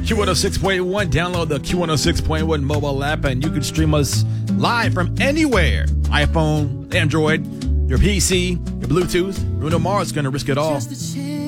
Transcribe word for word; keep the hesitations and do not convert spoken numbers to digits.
Q one oh six point one. Download the Q one oh six point one mobile app and you can stream us live from anywhere. iPhone, Android, your P C, your Bluetooth. Bruno Mars is going to risk it all.